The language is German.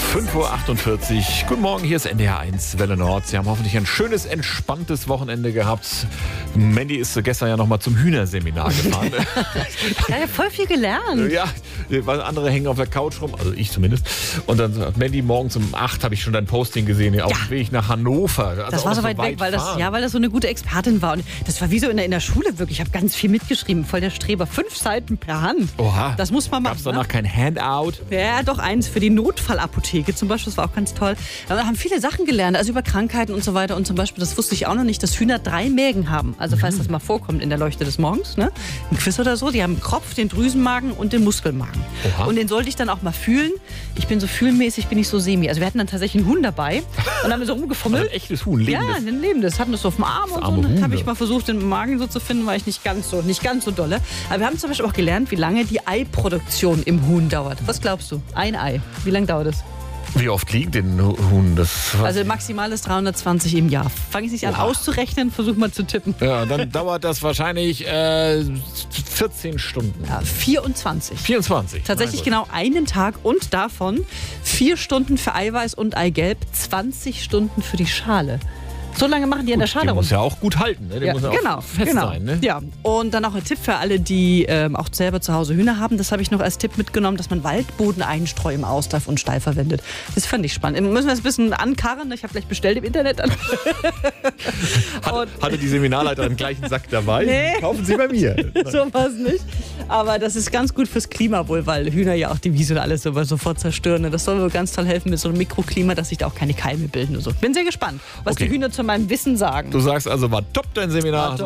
5:48 Uhr. Guten Morgen, hier ist NDR 1 Welle Nord. Sie haben hoffentlich ein schönes, entspanntes Wochenende gehabt. Mandy ist gestern ja noch mal zum Hühnerseminar gefahren. Ja, ich habe voll viel gelernt. Ja, weil andere hängen auf der Couch rum, also ich zumindest. Und dann hat Mandy morgens um 8 habe ich schon dein Posting gesehen, auf dem Weg nach Hannover. Also das war so weit weg, weil das so eine gute Expertin war. Und das war wie so in der Schule wirklich. Ich habe ganz viel mitgeschrieben, voll der Streber. 5 Seiten per Hand. Oha. Das muss man machen. Gab's danach kein Handout? Ja, doch eins für die Notfallapotheke zum Beispiel. Das war auch ganz toll. Wir haben viele Sachen gelernt, also über Krankheiten und so weiter. Und zum Beispiel, das wusste ich auch noch nicht, dass Hühner 3 Mägen haben. Also falls das mal vorkommt in der Leuchte des Morgens, ne? Ein Quiz oder so. Die haben den Kropf, den Drüsenmagen und den Muskelmagen. Oha. Und den sollte ich dann auch mal fühlen. Ich bin so fühlmäßig, bin ich so semi. Also wir hatten dann tatsächlich einen Huhn dabei und haben so rumgefummelt. Also ein echtes Huhn, lebendes? Ja, ein lebendes. Hatten das so auf dem Arm und so. Und dann habe ich mal versucht, den Magen so zu finden, war ich nicht ganz so dolle. Aber wir haben zum Beispiel auch gelernt, wie lange die Eiproduktion im Huhn dauert. Was glaubst du? Ein Ei. Wie lange dauert es? Wie oft liegt denn Huhn? Also maximal ist 320 im Jahr. Fange ich nicht an auszurechnen, versuch mal zu tippen. Ja, dann dauert das wahrscheinlich 14 Stunden. Ja, 24. 24. Tatsächlich genau einen Tag und davon 4 Stunden für Eiweiß und Eigelb, 20 Stunden für die Schale. So lange machen die an der Schale rum. Der muss ja auch gut halten, ne? Der muss ja auch fest sein, ne? Ja, und dann auch ein Tipp für alle, die auch selber zu Hause Hühner haben. Das habe ich noch als Tipp mitgenommen, dass man Waldbodeneinstreu im Auslauf und Stall verwendet. Das fand ich spannend. Müssen wir es ein bisschen ankarren. Ich habe gleich bestellt im Internet. Hatte die Seminarleiterin gleich einen Sack dabei? Nee. Kaufen Sie bei mir. So war es nicht. Aber das ist ganz gut fürs Klima wohl, weil Hühner ja auch die Wiese und alles sofort zerstören. Das soll wohl ganz toll helfen mit so einem Mikroklima, dass sich da auch keine Keime bilden und so. Bin sehr gespannt, was die Hühner zu meinem Wissen sagen. Du sagst also, war top dein Seminar.